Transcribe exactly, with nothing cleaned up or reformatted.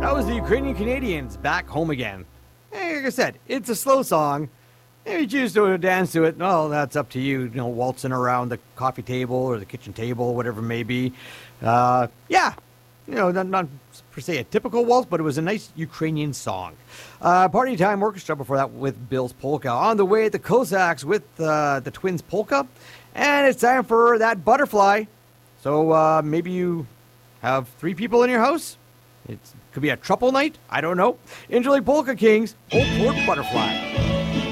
That was the Ukrainian Canadians, Back Home Again. Hey, like I said, it's a slow song. If you choose to dance to it, well, that's up to you. You know, waltzing around the coffee table or the kitchen table, whatever it may be. Uh, yeah, you know, not, not per se a typical waltz, but it was a nice Ukrainian song. Uh, Party Time Orchestra before that with Bill's Polka. On the way, the Cossacks with uh, the Twins Polka. And it's time for that butterfly. So uh, maybe you have three people in your house. It could be a trouble night. I don't know. Enjoy Polka Kings, Old Port Butterfly.